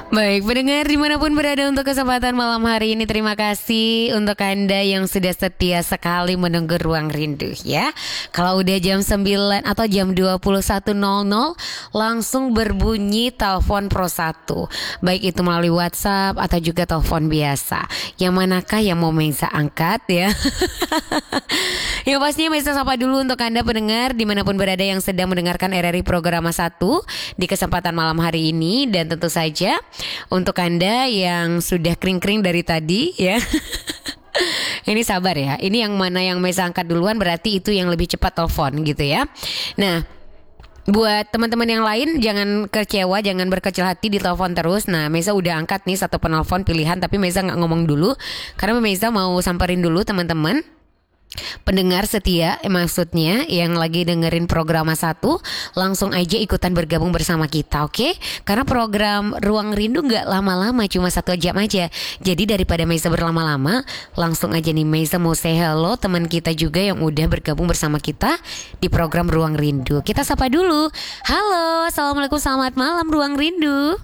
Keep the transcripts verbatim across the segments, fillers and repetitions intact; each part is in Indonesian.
Baik, pendengar dimanapun berada untuk kesempatan malam hari ini, terima kasih untuk Anda yang sudah setia sekali menunggu Ruang Rindu ya. Kalau udah jam sembilan atau jam dua puluh satu nol nol langsung berbunyi telepon Pro satu, baik itu melalui WhatsApp atau juga telepon biasa. Yang manakah yang mau Meza angkat ya? Yang pastinya Meza sapa dulu untuk Anda pendengar dimanapun berada yang sedang mendengarkan R R I Programa satu di kesempatan malam hari ini. Dan tentu saja untuk Anda yang sudah kering-kering dari tadi ya. Ini sabar ya. Ini yang mana yang Meza angkat duluan berarti itu yang lebih cepat telepon gitu ya. Nah, buat teman-teman yang lain jangan kecewa, jangan berkecil hati di telepon terus. Nah, Meza udah angkat nih satu penelpon pilihan, tapi Meza nggak ngomong dulu karena Meza mau samperin dulu teman-teman pendengar setia, eh, maksudnya yang lagi dengerin program satu, langsung aja ikutan bergabung bersama kita, oke? Okay? Karena program Ruang Rindu gak lama-lama, cuma satu jam aja. Jadi daripada Meza berlama-lama, langsung aja nih Meza mau say hello teman kita juga yang udah bergabung bersama kita di program Ruang Rindu. Kita sapa dulu. Halo, assalamualaikum, selamat malam Ruang Rindu.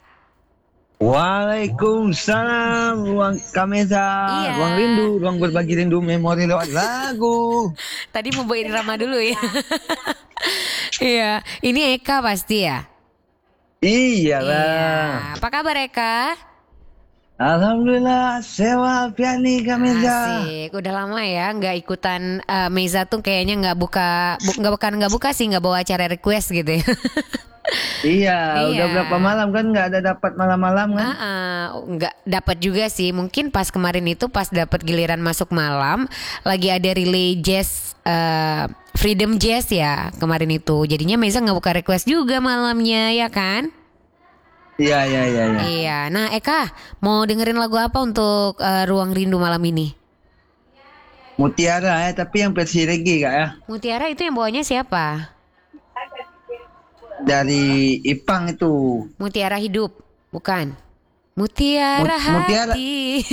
Waalaikumsalam, ruang Kameza, iya. Ruang rindu, ruang berbagi rindu, memori lewat lagu. Tadi mau bawain Rama dulu ya. Iya, ini Eka pasti ya. Iyalah. Iya. Apa kabar Eka? Alhamdulillah, sewa piani Kameza. Asik, udah lama ya nggak ikutan uh, Meza tuh kayaknya nggak buka, bu, nggak bukan nggak buka sih, nggak bawa acara request gitu ya. Iya, Iya. udah berapa malam kan nggak ada dapat malam-malam kan? Uh-uh, nggak dapat juga sih. Mungkin pas kemarin itu pas dapat giliran masuk malam, lagi ada relay jazz, uh, Freedom Jazz ya kemarin itu. Jadinya Meza nggak buka request juga malamnya ya kan? Iya, iya, iya. Iya. Iya. Nah Eka mau dengerin lagu apa untuk uh, Ruang Rindu malam ini? Mutiara ya, tapi yang versi reggae kak ya. Mutiara itu yang bawanya siapa? Dari Ipang itu. Mutiara Hidup, bukan? Mutiara Mut- Mutiara. Hati.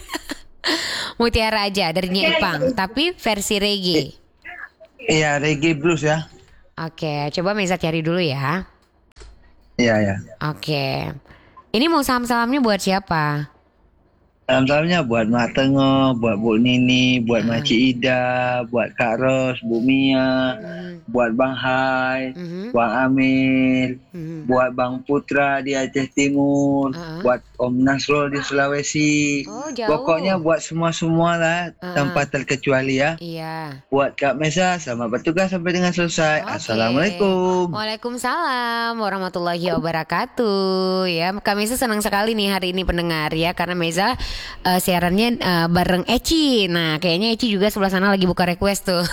Mutiara aja dari Nyi Ipang, tapi versi reggae. Iya, reggae blues ya. Oke, coba Meza cari dulu ya. Iya, iya. Oke. Ini mau salam-salamnya buat siapa? Salam-salamnya buat Mak Tengah, buat Bu Nini, buat Hmm. Makcik Ida, buat Kak Ros, Bu Mia, Hmm. buat Bang Hai, Mhm. Bang Amir, Mhm. buat Bang Putra di Aceh Timur, Uh-uh. buat Om Nasrul di Sulawesi. Oh, jauh. Pokoknya buat semua-semua lah, Uh-uh. tanpa terkecuali ya. Iya. Buat Kak Meza, selamat bertugas sampai dengan selesai. Oke. Assalamualaikum. Waalaikumsalam warahmatullahi wabarakatuh. Ya, kami sih senang sekali nih hari ini pendengar ya, karena Meza uh, siarannya uh, bareng Eci. Nah, kayaknya Eci juga sebelah sana lagi buka request tuh.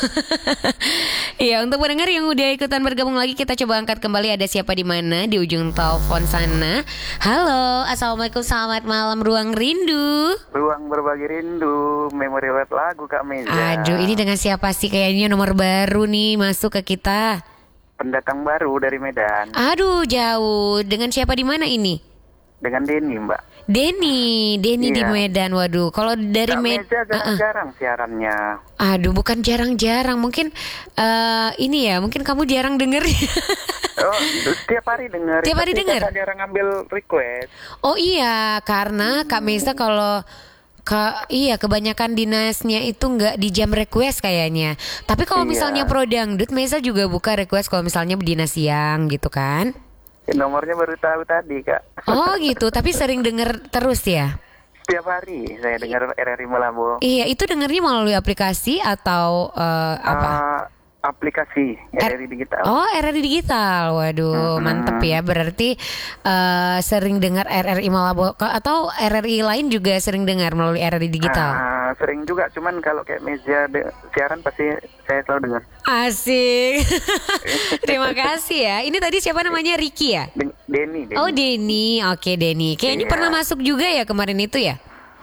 Iya, untuk pendengar yang udah ikutan bergabung lagi, kita coba angkat kembali. Ada siapa di mana di ujung telepon sana? Halo, assalamualaikum, selamat malam Ruang Rindu. Ruang berbagi rindu, memori lewat lagu Kak Meza. Aduh, ini dengan siapa sih? Kayaknya nomor baru nih masuk ke kita. Pendatang baru dari Medan. Aduh, jauh. Dengan siapa di mana ini? Dengan Denny, Mbak. Denny, Denny di Iya. Medan. Waduh, kalau dari Kak Medan, Meza jarang-jarang siarannya. aduh, bukan jarang-jarang. Mungkin eh, ini ya, mungkin kamu jarang denger. Oh, setiap hari dengar. Tiap hari tapi denger? kakak jarang ngambil request. Oh iya, karena Kak Meza kalau Kak, iya kebanyakan dinasnya itu nggak di jam request kayaknya. Tapi kalau Iya. misalnya pro dangdut, Meza juga buka request kalau misalnya dinas siang gitu kan. Eh, Nomornya baru tahu tadi, Kak. Oh gitu, tapi sering denger terus ya. Setiap hari saya dengar R R I Malabo. Iya, itu dengernya melalui aplikasi atau eh, apa? Eh, aplikasi R- R R I digital. Oh, R R I digital. Waduh, Mm-mm. mantep ya. Berarti eh, sering dengar R R I Malabo atau R R I lain juga sering dengar melalui R R I digital. Ah, sering juga, cuman kalau kayak Meza de- siaran pasti saya selalu dengar. Asik. Terima kasih ya. Ini tadi siapa namanya? Ricky ya? Den- Denny, Denny. Oh, Denny. Oke, Denny. Kayaknya Iya. pernah masuk juga ya kemarin itu ya?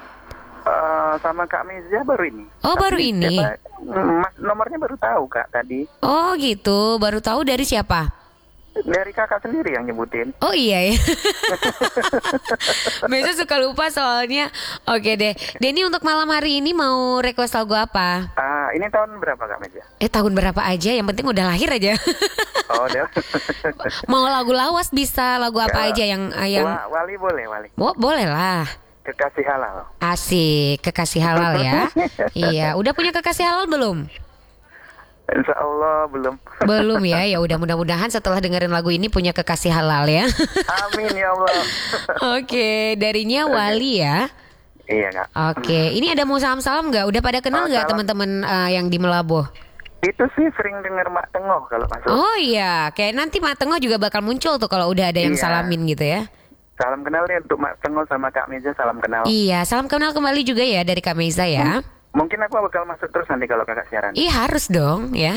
Eh, sama Kak Meza baru ini. Oh, Tapi baru ini. siapa- Mm, mas- nomornya baru tahu Kak tadi. Oh, gitu. Baru tahu dari siapa? Dari kakak sendiri yang nyebutin. Oh iya ya. Meza suka lupa soalnya. Oke deh. Denny untuk malam hari ini mau request lagu apa? Ah, ini tahun berapa Kak Meja? Eh tahun berapa aja, yang penting udah lahir aja. Oh, udah. Mau lagu lawas bisa, lagu apa Ya, aja yang yang Wa- Wali boleh, Wali. Bo- boleh lah. Kekasih halal. Asik, kekasih halal ya. Iya, udah punya kekasih halal belum? Insya Allah belum. Belum ya. Ya udah, mudah-mudahan setelah dengerin lagu ini punya kekasih halal ya. Amin ya Allah. Oke, darinya Wali ya. Iya Kak. Oke, ini ada mau salam-salam nggak? Udah pada kenal Oh, nggak salam. teman-teman eh, yang di Melaboh? Itu sih sering denger Mak Tengoh kalau masuk. Oh iya, kayak nanti Mak Tengah juga bakal muncul tuh kalau udah ada yang Iya. salamin gitu ya. Salam kenal nih untuk Mak Tengoh sama Kak Meja, salam kenal. Iya, salam kenal kembali juga ya dari Kak Meza ya. Mungkin aku bakal masuk terus nanti kalau kakak siaran. Ih harus dong ya.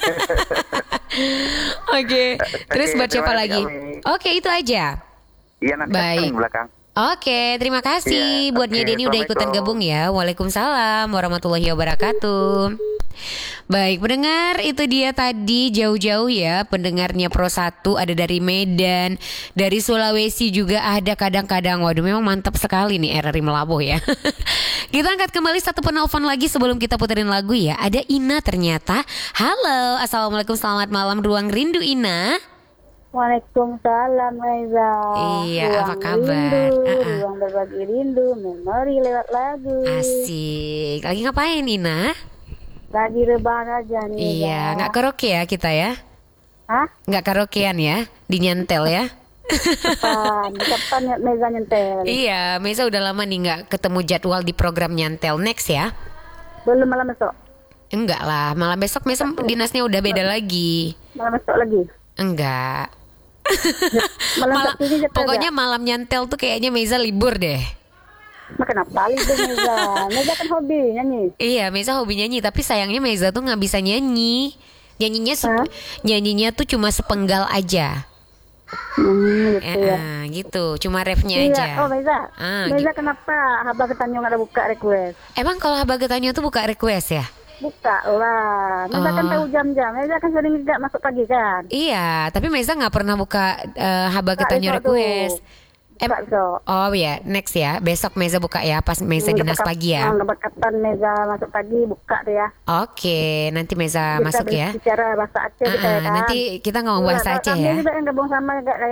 Oke, terus Oke, buat siapa terima lagi? kasih, Kami. Oke, itu aja. Iya nanti Baik. aku di belakang. Oke, terima kasih Iya, buatnya oke, Denny udah ikutan Assalamualaikum. gabung ya. Waalaikumsalam warahmatullahi wabarakatuh. Baik, pendengar, itu dia tadi jauh-jauh ya pendengarnya Pro satu, ada dari Medan, dari Sulawesi juga ada kadang-kadang. Waduh, memang mantap sekali nih R R I Melaboh ya. Kita angkat kembali satu penelpon lagi sebelum kita puterin lagu ya. Ada Ina ternyata. Halo, assalamualaikum, selamat malam Ruang Rindu Ina. Waalaikumsalam Reza. Iya, Ruang apa kabar? Rindu, Uh-uh. ruang berbagi rindu, memori lewat lagu. Asik. Lagi ngapain Ina? Lagi rebahan aja nih. Iya, Reza. nggak karaoke ya kita ya? Hah? Nggak karaokean ya? Dinyantel ya? Kapan? Kapan ya Meza nyentel? Iya, Meza udah lama nih nggak ketemu jadwal di program nyantel. Next ya? Belum malam besok. Enggak lah, malam besok Meza dinasnya udah beda lagi. Malam besok lagi. Enggak. Malam Malam, besok ini nyetel pokoknya aja. malam nyantel tuh kayaknya Meza libur deh. Nah, kenapa libur Meza? Meza kan hobi nyanyi. Iya, Meza hobi nyanyi, tapi sayangnya Meza tuh nggak bisa nyanyi. Nyanyinya se- Hah? nyanyinya tuh cuma sepenggal aja. Hmm, gitu Eh, ya. eh, gitu, cuma refnya Iya. aja. Oh Meza. Ah, Meza kenapa Abah Ketanyo nggak ada buka request? Emang kalau Haba Getanyo tuh buka request ya? Buka lah. Meza kan Oh. tahu jam-jam. Meza kan sering juga masuk pagi kan. Iya, tapi Meza nggak pernah buka eh, Haba Buka Getanyo besok tuh. request. Em- Buka besok. oh ya, next ya. Besok Meza buka ya, pas Meza Hmm, dinas dapat pagi ya. kap- hmm, dapat kapan Meza masuk pagi buka deh ya. Oke, nanti Meza Kita masuk ya. bicara bahasa Aceh Ah, kita ya ah, kan. nanti kita ngomong bahasa Iya, Aceh kami ya. juga yang gabung sama kayak